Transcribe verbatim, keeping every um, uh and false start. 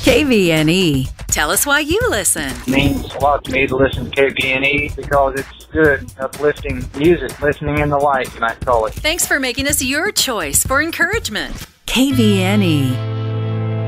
K V N E. Tell us why you listen. It means a lot to me to listen to K V N E because it's good, uplifting music, listening in the light, you might call it. Thanks for making us your choice for encouragement. K V N E.